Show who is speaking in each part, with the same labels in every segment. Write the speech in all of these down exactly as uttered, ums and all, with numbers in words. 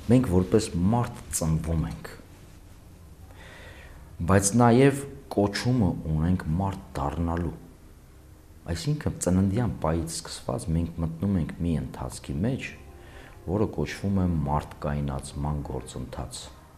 Speaker 1: մենք որպես մարդ ծնվում ենք, բայց նաև կոչումը ունենք մարդ դառնալու։ Այսինքն ծննդյան պահից սկսված մենք մտնում ենք մի ընթացքի մեջ, որը կոչվում է մարդկայնացման գործընթաց։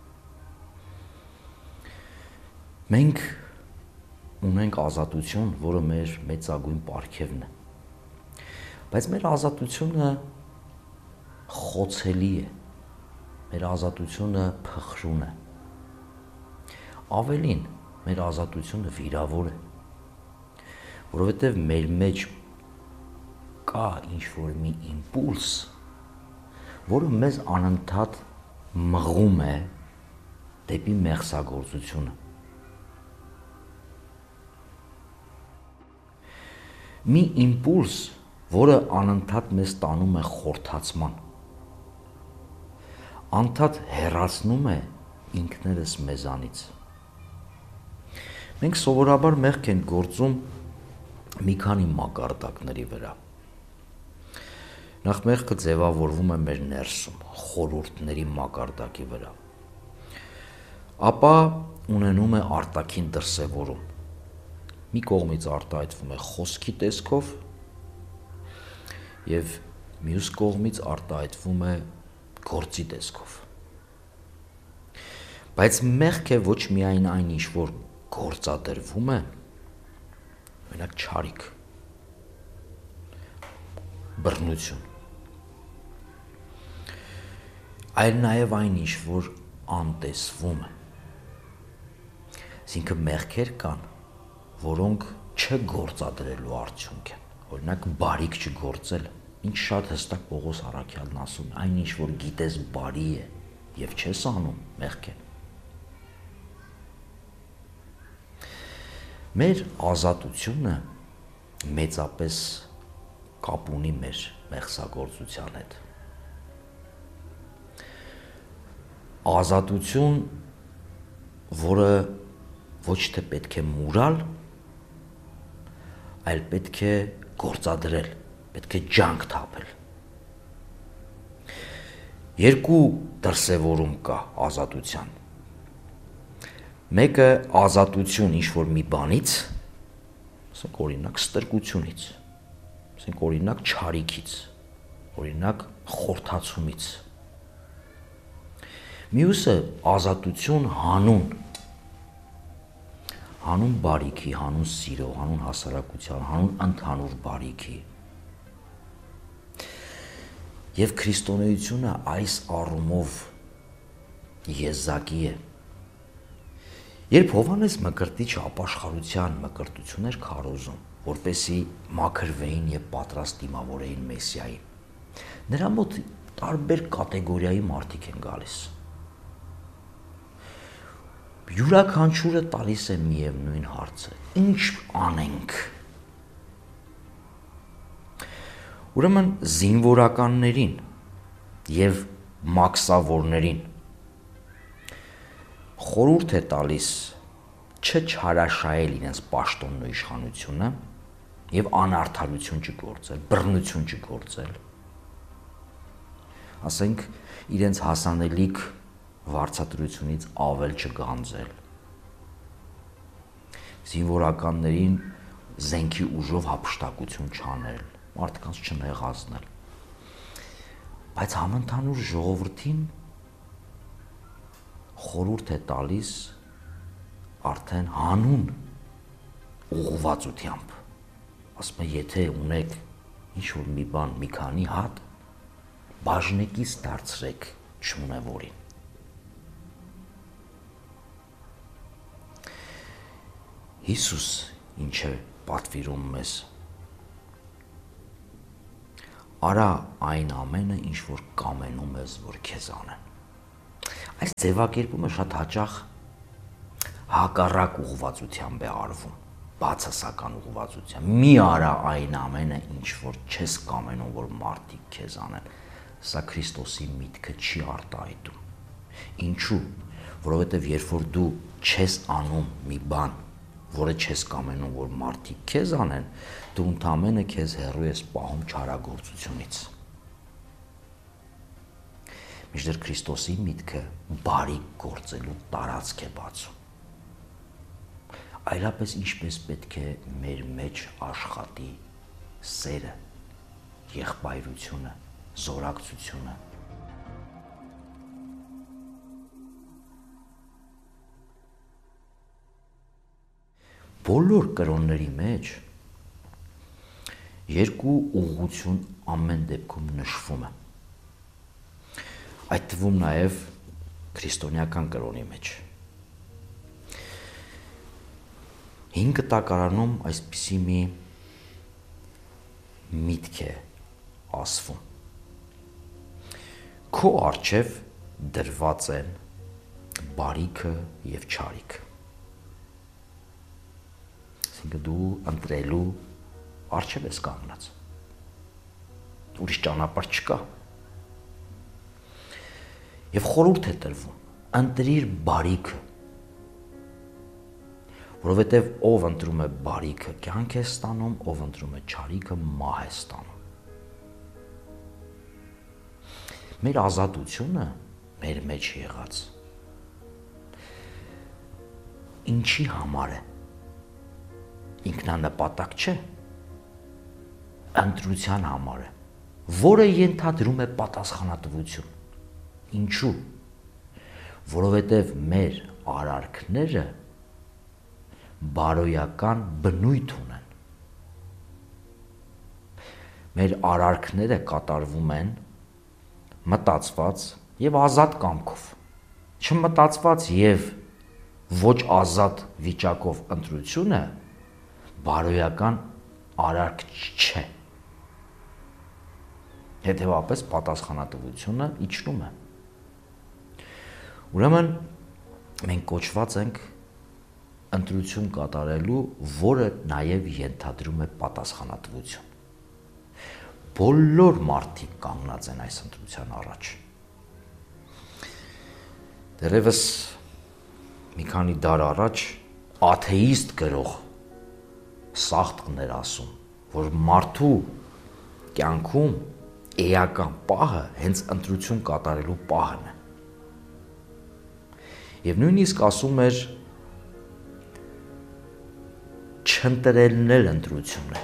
Speaker 1: Մենք ունենք ազատություն, որը մեր մեծագույն պարգևն է, բայց մեր ազատությունը խոցելի է, մեր ազատությունը փխրուն է, ավելին մեր ազատությունը վիրավոր է, որովհետև մեր մեջ կա ինչ-որ մի իմպուլս, որը մեզ անընդհատ մղում է դեպի մեղսագործությունը։ Մի իմպուլս, որը անընդհատ մեզ տանում է խորթացման, անդադ հեռացնում է ինքներս մեզանից։ Մենք սովորաբար մեղք ենք գործում մի քանի մակարդակների վրա։ Նախ մեղքը ձևավորվում է մեր ներսում, խորհուրդների մակարդակի վրա, ապա ունենում է արտաքին դրսևորում, մի կողմից արտահայտվում է խոսքի տեսքով և մյուս կողմից արտահայտվում է գործի տեսքով։ Բայց մեղք է ոչ միայն այն ինչ որ գործադրվում է, մենակ չարիք, բռնություն, այլ նաև այն ինչ որ անտեսվում է։ Այսինքն մեղքեր կան, որոնք չգործադրելու արդյունք են, օրինակ բարիք չգործել, ինչ շատ հստակ Պողոս առաքյալն ասում, այն ինչ որ գիտես բարի է և չես անում, մեղք է։ Մեր ազատությունը մեծապես կապ ունի մեր մեղսագործության հետ։ Ազատություն, որը ոչ թե պետք է մուրալ, այլ պետք է գործադրել, պետք է ջանք թափել։ Երկու դրսևորում կա ազատության։ Մեկը ազատություն ինչ-որ մի բանից, ասենք օրինակ ստրկությունից, ասենք օրինակ չարիքից, օրինակ խորթացումից։ Մյուսը ազատություն հանուն, հանուն բարիքի, հանուն սիրո, հանուն հասարակության, հանուն ընդհանուր բարիքի։ Եվ քրիստոնեությունը այս առումով եզակի է։ Երբ Հովհաննես Մկրտիչը ապաշխարության մկրտություն էր քարոզում, որպեսզի մաքրվեին և պատրաստ դիմավորեին Մեսիային, նրա մոտ տարբեր կատեգորիայի մարդիկ են գալիս։ Յուրաքանչյուրը տալիս է միևնույն հարցը. ինչ անենք։ Ուրեմն զինվորականներին և մաքսավորներին խորհուրդ է տալիս չչարաշահել իրենց պաշտոնն ու իշխանությունը և անարդարություն չգործել, բռնություն չգործել, ասենք իրենց հասանելիք վարձատրությունից ավել չգանձել, զինվորականներին զենքի ուժով հափշտակություն չանել, մարդկանց չնեղացնել, բայց համընդհանուր ժողովրդին խորհուրդ է տալիս արդեն հանուն ուղղվածությամբ, ասում է, եթե ունեք ինչ-որ մի բան, մի քանի հատ, բաժնեկից դարձրեք չունևորին։ Հիսուս ինչ է պատվիրում մեզ։ Արա այն ամենը, ինչ որ կամենում ես, որ քեզ անեն։ Այս ձևակերպումը շատ հաճախ հակառակ ուղղվածությամբ է արվում, բացասական ուղղվածությամբ։ Մի արա այն ամենը, ինչ որ չես կամենում, որ մարդիկ քեզ անեն։ Սա Քրիստոսի միտքը չի արտահայտում։ Ինչու՞։ Որովհետև երբ որ դու չես անում մի բան, որը չես կամենում, որ մարդիկ քեզ անեն, դու ընդամենը քեզ հեռու ես պահում չարագործությունից։ Մինչդեռ Քրիստոսի միտքը բարիք գործելու տարածք է բացում։ Այլապես ինչպես պետք է մեր մեջ աշխատի սերը, եղբայրությունը, զորակցությունը։ Բոլոր կրոնների մեջ երկու ուղղություն ամեն դեպքում նշվում է։ Այդ թվում նաև քրիստոնեական կրոնի մեջ։ Հին կտակարանում այսպիսի մի միտք է ասվում։ Քո առջև դրված են բարիքը եւ չարիքը։ Այսինքն դու ընտրելու առջև ես կանգնած։ Ուրիշ ճանապարհ չկա։ Եվ խորհուրդ է տրվում. ընտրիր բարիքը, որովհետև ով ընտրում է բարիքը, կյանք է ստանում, ով ընտրում է չարիքը, մահ է ստանում։ Մեր ազատությունը մեր մեջ եղած ինչի համար է։ Ինքնանպատակ չէ, ընտրության համար է, որը ենթադրում է պատասխանատվություն։ Ինչու՞։ Որովհետև մեր արարքները բարոյական բնույթ ունեն։ Մեր արարքները կատարվում են մտածված եւ ազատ կամքով։ Չմտածված եւ ոչ ազատ վիճակով ընտրությունը բարոյական արարք չէ։ Հետևաբար պատասխանատվությունը իջնում է։ Ուրեմն մենք կոչված ենք ընտրություն կատարելու, որը նաև ենթադրում է պատասխանատվություն։ Բոլոր մարդիկ կանգնած են այս ընտրության առաջ։ Դեռևս մի քանի դար առաջ աթեիստ գրող Սախտկն էր ասում, որ մարդու կյանքում էական պահը հենց ընտրություն կատարելու պահն է։ Եվ նույնիսկ ասում էր չընտրելն էլ ընտրություն է։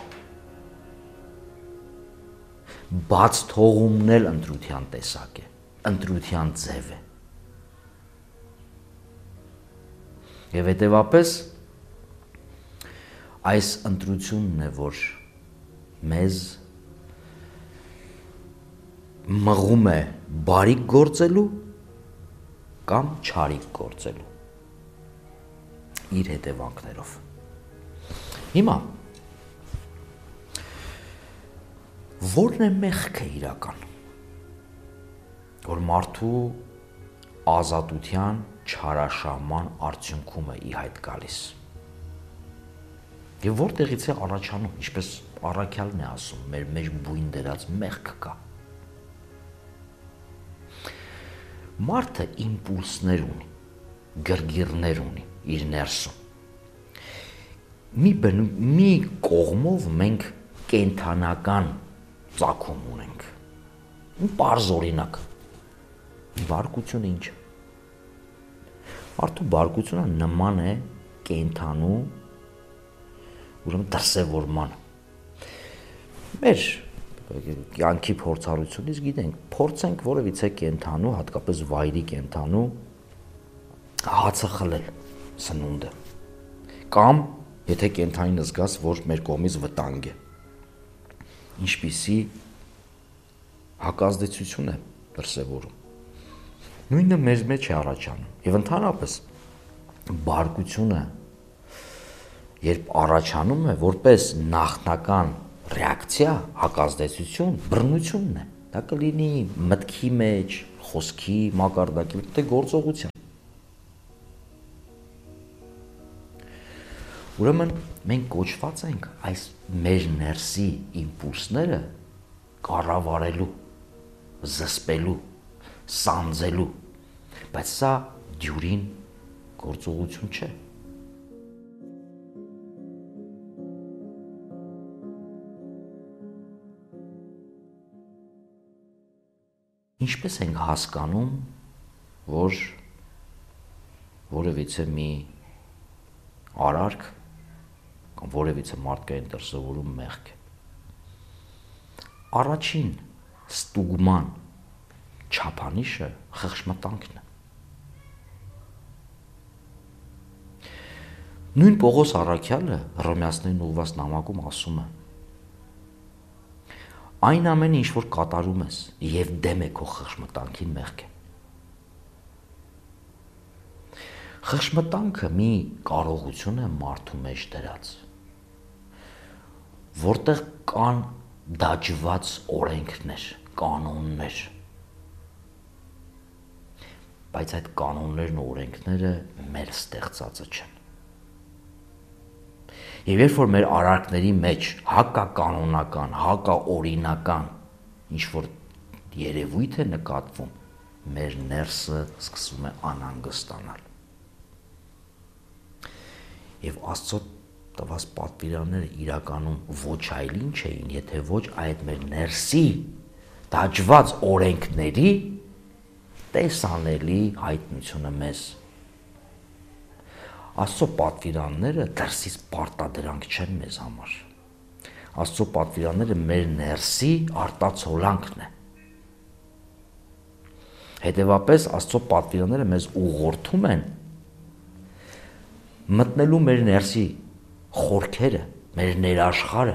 Speaker 1: Բաց թողումն էլ ընտրության տեսակ է, ընտրության ձև է։ Եվ հետևապես այս ընտրությունն է, որ մեզ մղում է բարիք գործելու կամ չարիք գործելու իր հետևանքներով։ Հիմա որն է մեղքը իրական, որ մարդու ազատության չարաշահման արդյունքում է ի հայտ գալիս։ Եվ որտեղից է առաջանում, ինչպես առաքյալն է ասում, մեր մեջ բույն դրած մեղք կա։ Մարդը իմպուլսներ ունի, գրգիռներ ունի իր ներսում։ Մի, մի կողմով մենք կենթանական ծագում ունենք։ Պարզ օրինակ։ Բարկությունը ինչ է։ Մարդու բարկությունը նման է կենթանու, ուրեմն դրսևորման։ Մեր կյանքի փորձառությունից գիտենք, փորձենք որևիցե կենթանու, հատկապես վայրի կենթանու հացը խլել սնունդը։ Կամ եթե կենթանին զգաս, որ մեր կողմից վտանգ է։ Ինչպիսի հակազդեցություն է դրսևորում։ Նույնը մեր մեջ է առաջանում։ Եվ ընդհանրապես բարկությունը երբ առաջանում է որպես նախնական ռեակցիա, հակազդեցություն, բռնությունն է։ Դա կլինի մտքի մեջ, խոսքի մակարդակի, թե գործողության։ Ուրեմն մենք կոչված ենք այս մեր ներսի իմպուլսները կառավարելու, զսպելու, սանձելու, բայց սա դյուրին գործողություն չէ։ Ինչպես ենք հասկանում, որ որևիցե մի արարք կամ որևիցե մարդկային դրսևորում մեղք է։ Առաջին ստուգման չափանիշը խղճմտանքն է։ Նույն Պողոս առաքյալը Հռոմեացիներին ուղղված նամակում ասում է. այն ամենը, ինչ որ կատարում ես եւ դեմ է քո խղճմտանքին, մեղք է։ Խղճմտանքը մի կարողություն է մարդու մեջ դրած, որտեղ կան դաջված օրենքներ, կանոններ, բայց այդ կանոններն ու օրենքները մեր ստեղծածը չեն։ Եվ երբ որ մեր արարքների մեջ հակականոնական, հակաօրինական ինչ որ երևույթ է նկատվում, մեր ներսը սկսում է անհանգստանալ։ Եվ Աստծո տված պատվիրանները իրականում ոչ այլ ինչ էին, եթե ոչ այդ մեր ներսի դաջված օրենքների տեսանելի հայտնությունը մեզ։ Աստծո պատվիրանները դրսից պարտադրանք չեն մեզ համար։ Աստծո պատվիրանները մեր ներսի արտացոլանքն է։ Հետևաբար Աստծո պատվիրանները մեզ ուղղորդում են մտնելու մեր ներսի խորքերը, մեր ներաշխարը,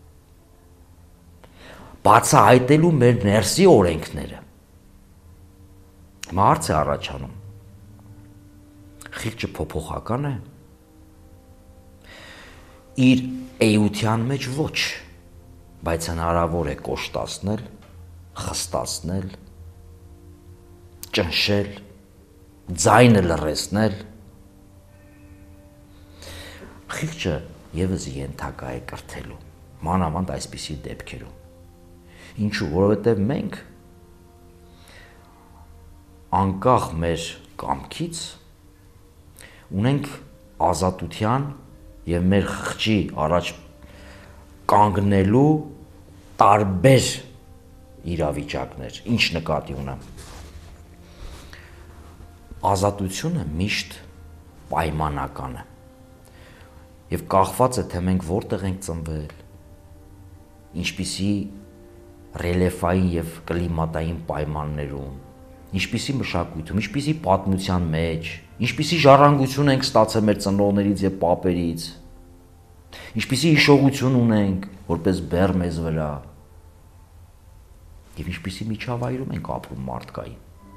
Speaker 1: բացահայտելու մեր ներսի օրենքները։ Հիմա հարց է առաջանում. խիղճը փոփոխական է։ Իր էության մեջ ոչ, բայց հնարավոր է կոշտացնել, խստացնել, ճնշել, ձայնը լռեցնել։ Խիղճը եւս ենթակա է կրթելու, մանավանդ այսպիսի դեպքերում։ Ինչու՞, որովհետև մենք անկախ մեր կամքից ունենք ազատության եւ մեր խղճի առաջ կանգնելու տարբեր իրավիճակներ։ Ինչ նկատի ունեմ։ Ազատությունը միշտ պայմանական է եւ կախված է, թե մենք որտեղ ենք ծնվել, ինչպիսի ռելիեֆային եւ կլիմատային պայմաններում, ինչպիսի մշակույթում, ինչպիսի պատմության մեջ, ինչպիսի ժառանգություն ենք ստացել մեր ծնողներից եւ պապերից, ինչպիսի հիշողություն ունենք որպես բեռ մեզ վրա եւ ինչպիսի միջավայրում ենք ապրում մարդկային։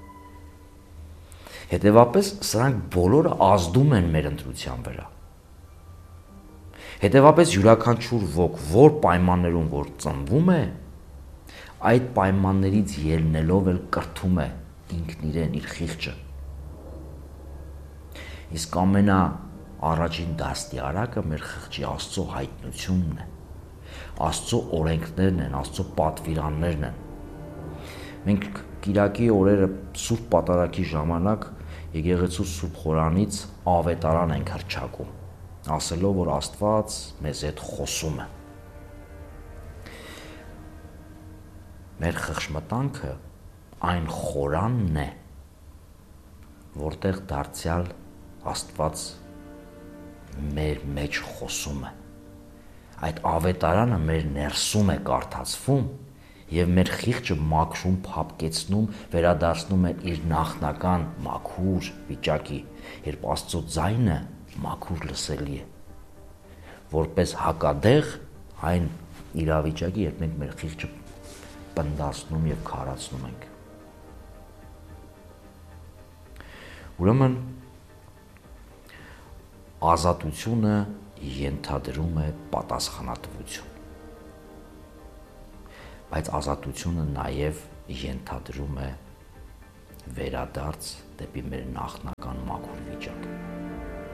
Speaker 1: Հետևաբար սրանք բոլորը ազդում են մեր ընտրության վրա։ Հետևաբար յուրաքանչյուր ոք, որ պայմաններում որ ծնվում է, այդ պայմաններից ելնելով էլ կրթում է ինքն իրեն, իր խիղճը։ Իսկ ամենա առաջին դաստիարակը մեր խղճի Աստծո հայտնությունն է, Աստծո օրենքներն են, Աստծո պատվիրաններն են։ Մենք կիրակի օրերը Սուրբ Պատարագի ժամանակ եկեղեցու Սուրբ Խորանից ավետարան ենք հռչակում, ասելով, որ Աստված մեզ հետ խոսում է։ Մեր խղճմտանքը այն խորանն է, որտեղ դարձյալ Աստված մեր մեջ խոսում է։ Այդ ավետարանը մեր ներսում է կարդացվում եւ մեր խիղճը մաքրում, փափկեցնում, վերադարձնում է իր նախնական մաքուր վիճակի, երբ Աստծո ձայնը մաքուր լսելի է, որպես հակադեղ այն իրավիճակի, երբ մենք մեր խիղճը պնդացնում եւ քարացնում ենք։ Ուրեմն ազատությունը ենթադրում է պատասխանատվություն, բայց ազատությունը նաև ենթադրում է վերադարձ դեպի մեր նախնական մաքուր վիճակ։